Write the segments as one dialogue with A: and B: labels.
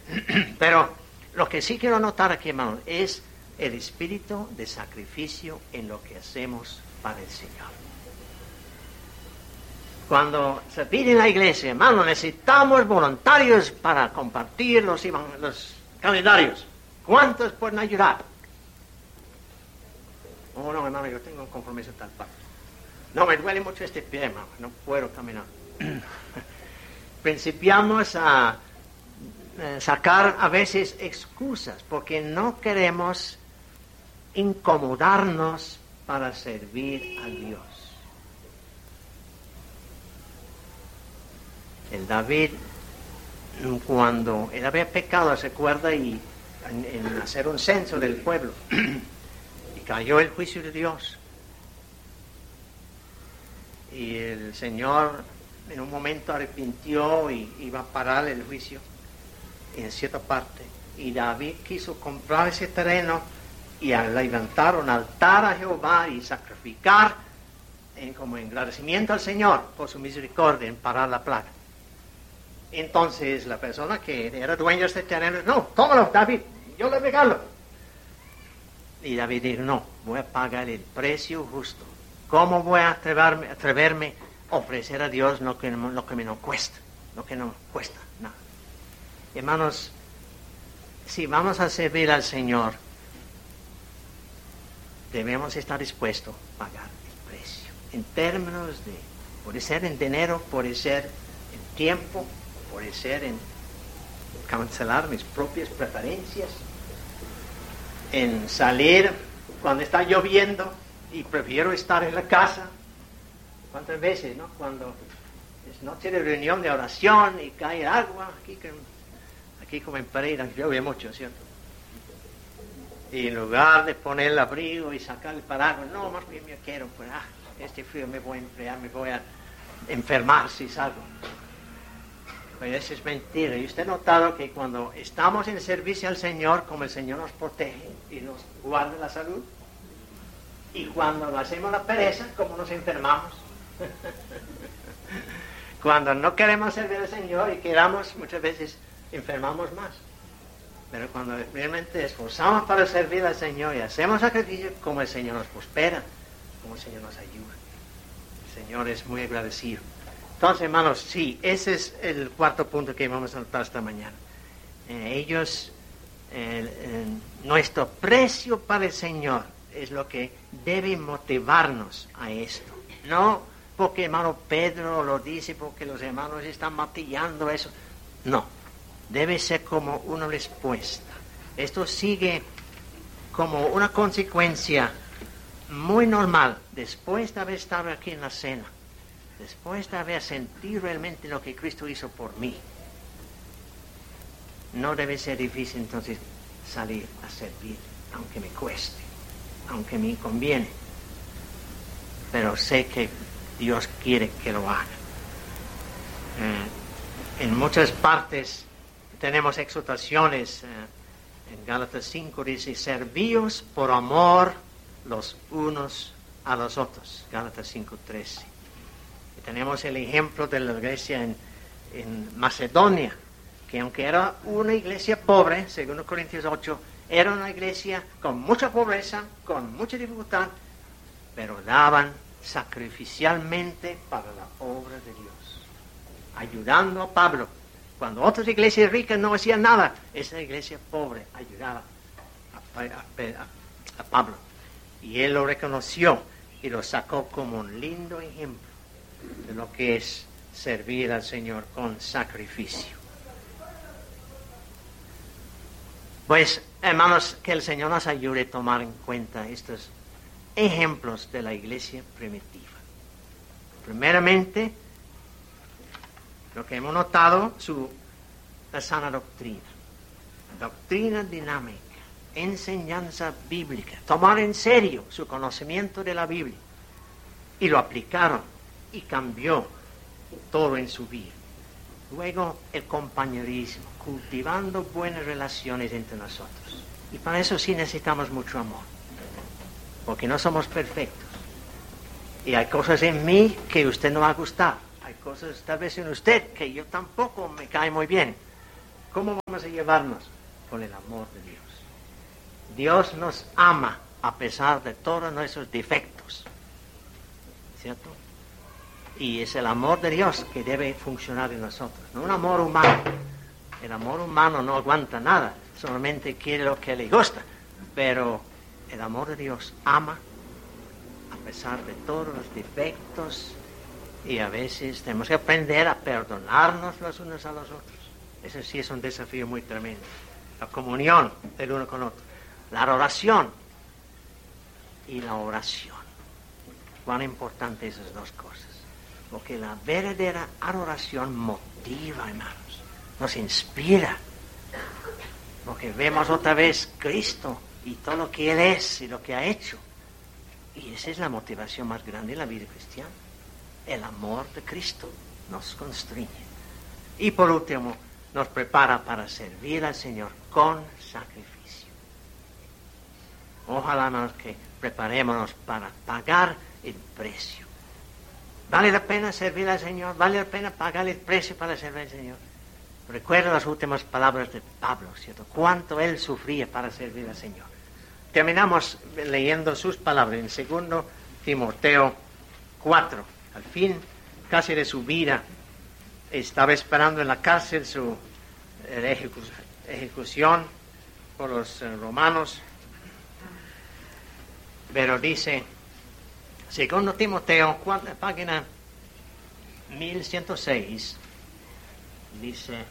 A: Pero lo que sí quiero notar aquí, hermanos, es el espíritu de sacrificio en lo que hacemos para el Señor. Cuando se pide en la iglesia, hermano, necesitamos voluntarios para compartir los calendarios. ¿Cuántos pueden ayudar? Oh, no, hermano, yo tengo un compromiso tal parte. No, me duele mucho este pie, hermano, no puedo caminar. Principiamos a sacar a veces excusas porque no queremos incomodarnos para servir a Dios. El David, cuando él había pecado, se acuerda, y en hacer un censo del pueblo, y cayó el juicio de Dios. Y el Señor en un momento arrepintió y iba a parar el juicio en cierta parte. Y David quiso comprar ese terreno y levantar un altar a Jehová y sacrificar como agradecimiento al Señor por su misericordia en parar la plaga. Entonces la persona que era dueño de este terreno, no, tómalo, David, yo le regalo. Y David dijo, no, voy a pagar el precio justo. ¿Cómo voy a atreverme a ofrecer a Dios lo que me no cuesta? Lo que no cuesta nada. Hermanos, si vamos a servir al Señor, debemos estar dispuestos a pagar el precio. En términos de, puede ser en dinero, puede ser en tiempo, puede ser en cancelar mis propias preferencias, en salir cuando está lloviendo y prefiero estar en la casa. ¿Cuántas veces, no? Cuando es noche de reunión de oración y cae agua, aquí como en Pereira llueve mucho, ¿cierto? Y en lugar de poner el abrigo y sacar el paraguas, no, más bien yo quiero, pues, este frío me voy a enfriar, me voy a enfermar si salgo. Pero eso es mentira. Y usted ha notado que cuando estamos en servicio al Señor, como el Señor nos protege y nos guarda la salud, y cuando hacemos la pereza, como nos enfermamos. Cuando no queremos servir al Señor y queramos, muchas veces enfermamos más. Pero cuando realmente esforzamos para servir al Señor y hacemos sacrificio, como el Señor nos prospera, como el Señor nos ayuda. El Señor es muy agradecido. Entonces, hermanos, sí, ese es el cuarto punto que vamos a notar esta mañana. Nuestro precio para el Señor es lo que debe motivarnos a esto. No porque hermano Pedro lo dice, porque los hermanos están martillando eso. No, debe ser como una respuesta. Esto sigue como una consecuencia muy normal después de haber estado aquí en la cena, después de haber sentido realmente lo que Cristo hizo por mí. No debe ser difícil entonces salir a servir, aunque me cueste, aunque me conviene, pero sé que Dios quiere que lo haga. En muchas partes tenemos exhortaciones. En Gálatas 5 dice, servíos por amor los unos a los otros. Gálatas 5:13. Y tenemos el ejemplo de la iglesia en Macedonia, que aunque era una iglesia pobre, según Corintios 8, era una iglesia con mucha pobreza, con mucha dificultad, pero daban sacrificialmente para la obra de Dios, ayudando a Pablo. Cuando otras iglesias ricas no hacían nada, esa iglesia pobre ayudaba a Pablo. Y él lo reconoció y lo sacó como un lindo ejemplo de lo que es servir al Señor con sacrificio. Pues, hermanos, que el Señor nos ayude a tomar en cuenta estos ejemplos de la iglesia primitiva. Primeramente, lo que hemos notado, la sana doctrina dinámica, enseñanza bíblica, tomar en serio su conocimiento de la Biblia, y lo aplicaron y cambió todo en su vida. Luego, el compañerismo, cultivando buenas relaciones entre nosotros. Y para eso sí necesitamos mucho amor, porque no somos perfectos. Y hay cosas en mí que usted no va a gustar. Hay cosas tal vez en usted que yo tampoco me cae muy bien. ¿Cómo vamos a llevarnos? Con el amor de Dios. Dios nos ama a pesar de todos nuestros defectos, ¿cierto? Y es el amor de Dios que debe funcionar en nosotros, no un amor humano. El amor humano no aguanta nada, solamente quiere lo que le gusta, pero el amor de Dios ama a pesar de todos los defectos, y a veces tenemos que aprender a perdonarnos los unos a los otros. Eso sí es un desafío muy tremendo. La comunión del uno con otro, la adoración y la oración. Cuán importante esas dos cosas. Porque la verdadera adoración motiva, hermanos, nos inspira. Porque vemos otra vez Cristo y todo lo que Él es y lo que ha hecho. Y esa es la motivación más grande en la vida cristiana. El amor de Cristo nos constriñe. Y por último, nos prepara para servir al Señor con sacrificio. Ojalá, hermanos, que preparémonos para pagar el precio. ¿Vale la pena servir al Señor? ¿Vale la pena pagar el precio para servir al Señor? Recuerda las últimas palabras de Pablo, ¿cierto? Cuánto él sufría para servir al Señor. Terminamos leyendo sus palabras en 2 Timoteo 4. Al fin, casi de su vida, estaba esperando en la cárcel su ejecución por los romanos. Pero dice, 2 Timoteo, página 1106, dice,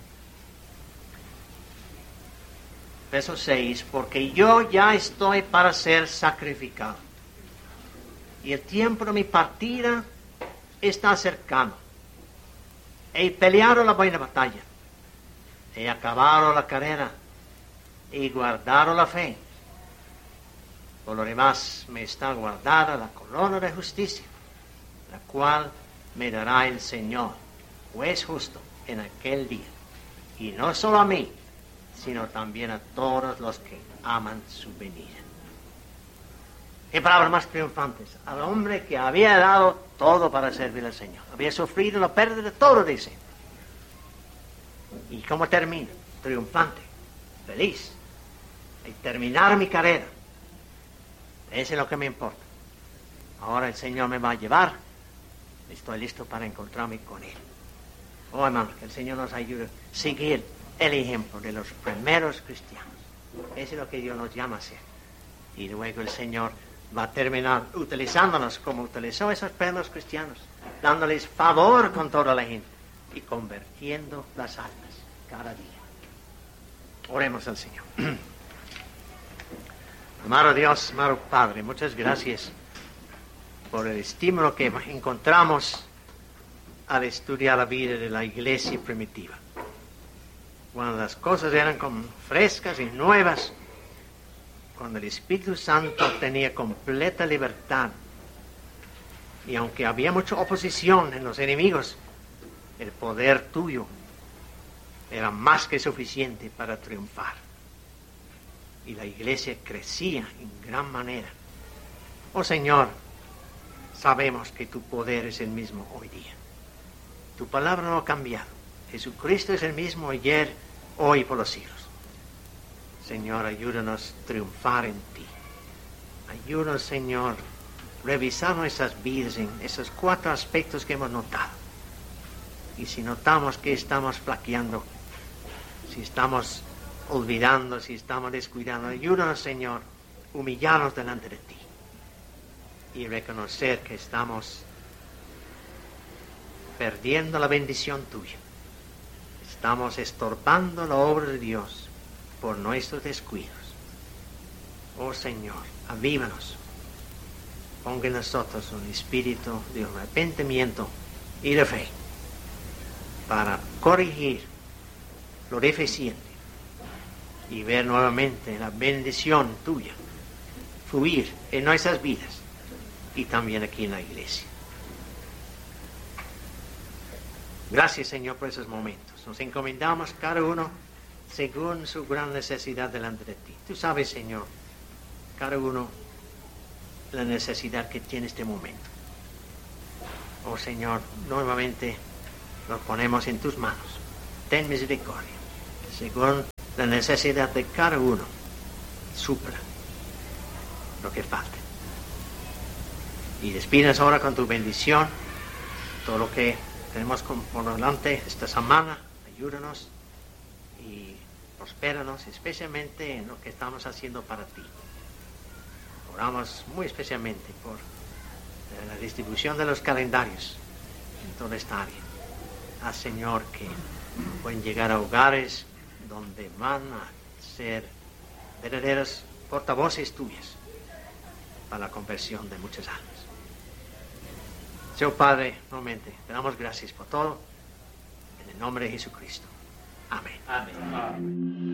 A: verso 6, porque yo ya estoy para ser sacrificado, y el tiempo de mi partida está cercano. He peleado la buena batalla, he acabado la carrera, he guardado la fe. Por lo demás me está guardada la corona de justicia, la cual me dará el Señor, juez justo, en aquel día. Y no solo a mí, sino también a todos los que aman su venida. Qué palabras más triunfantes. Al hombre que había dado todo para servir al Señor. Había sufrido la pérdida de todo, dice. ¿Y cómo termina? Triunfante, feliz. Y terminar mi carrera. Eso es lo que me importa. Ahora el Señor me va a llevar. Estoy listo para encontrarme con Él. Oh, hermano, que el Señor nos ayude a seguir el ejemplo de los primeros cristianos. Eso es lo que Dios nos llama a hacer. Y luego el Señor va a terminar utilizándonos como utilizó a esos primeros cristianos, dándoles favor con toda la gente y convirtiendo las almas cada día. Oremos al Señor. Amado Dios, amado Padre, muchas gracias por el estímulo que encontramos al estudiar la vida de la iglesia primitiva. Cuando las cosas eran como frescas y nuevas, cuando el Espíritu Santo tenía completa libertad, y aunque había mucha oposición en los enemigos, el poder tuyo era más que suficiente para triunfar. Y la iglesia crecía en gran manera. Oh Señor, sabemos que tu poder es el mismo hoy día. Tu palabra no ha cambiado. Jesucristo es el mismo ayer, hoy y por los siglos. Señor, ayúdanos a triunfar en ti. Ayúdanos, Señor, a revisar nuestras vidas en esos 4 aspectos que hemos notado. Y si notamos que estamos flaqueando, si estamos olvidando, si estamos descuidando, ayúdanos, Señor, a humillarnos delante de ti y reconocer que estamos perdiendo la bendición tuya. Estamos estorbando la obra de Dios por nuestros descuidos. Oh Señor, avívanos. Ponga en nosotros un espíritu de arrepentimiento y de fe para corregir lo deficiente y ver nuevamente la bendición tuya fluir en nuestras vidas y también aquí en la iglesia. Gracias, Señor, por esos momentos. Nos encomendamos cada uno según su gran necesidad delante de ti. Tú sabes, Señor, cada uno la necesidad que tiene este momento. Oh, Señor, nuevamente nos ponemos en tus manos. Ten misericordia. según la necesidad de cada uno, supla lo que falte. Y despídenos ahora con tu bendición, todo lo que tenemos por delante esta semana, ayúdanos y prospéranos, especialmente en lo que estamos haciendo para ti. Oramos muy especialmente por la distribución de los calendarios en toda esta área. Haz, Señor, que pueden llegar a hogares donde van a ser verdaderos portavoces tuyas para la conversión de muchas almas. Señor Padre, nuevamente, te damos gracias por todo. En el nombre de Jesucristo. Amén.
B: Amén.